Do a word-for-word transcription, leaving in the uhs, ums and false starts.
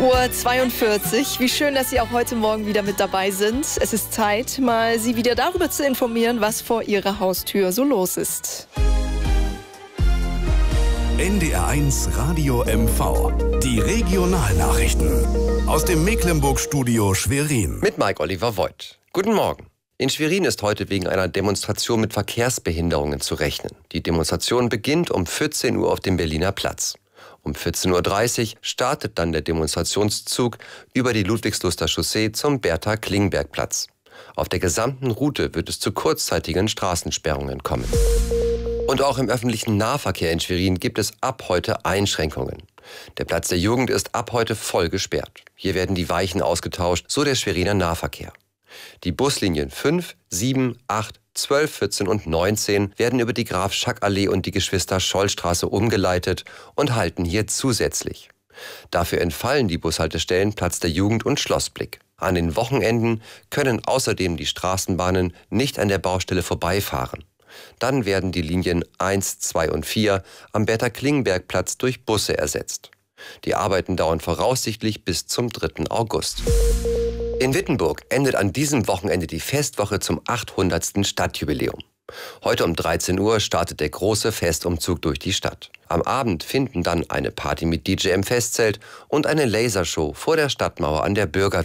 Uhr zweiundvierzig. Wie schön, dass Sie auch heute Morgen wieder mit dabei sind. Es ist Zeit, mal Sie wieder darüber zu informieren, was vor Ihrer Haustür so los ist. N D R eins Radio M V. Die Regionalnachrichten. Aus dem Mecklenburg-Studio Schwerin. Mit Mike-Oliver Voigt. Guten Morgen. In Schwerin ist heute wegen einer Demonstration mit Verkehrsbehinderungen zu rechnen. Die Demonstration beginnt um vierzehn Uhr auf dem Berliner Platz. Um vierzehn Uhr dreißig startet dann der Demonstrationszug über die Ludwigsluster Chaussee zum Bertha-Klingberg-Platz. Auf der gesamten Route wird es zu kurzzeitigen Straßensperrungen kommen. Und auch im öffentlichen Nahverkehr in Schwerin gibt es ab heute Einschränkungen. Der Platz der Jugend ist ab heute voll gesperrt. Hier werden die Weichen ausgetauscht, so der Schweriner Nahverkehr. Die Buslinien fünf, sieben, acht, zwölf, vierzehn und neunzehn werden über die Graf-Schack-Allee und die Geschwister-Scholl-Straße umgeleitet und halten hier zusätzlich. Dafür entfallen die Bushaltestellen Platz der Jugend und Schlossblick. An den Wochenenden können außerdem die Straßenbahnen nicht an der Baustelle vorbeifahren. Dann werden die Linien eins, zwei und vier am Bertha-Klingberg-Platz durch Busse ersetzt. Die Arbeiten dauern voraussichtlich bis zum dritten August. In Wittenburg endet an diesem Wochenende die Festwoche zum achthundertsten Stadtjubiläum. Heute um dreizehn Uhr startet der große Festumzug durch die Stadt. Am Abend finden dann eine Party mit D J im Festzelt und eine Lasershow vor der Stadtmauer an der Bürgerwiese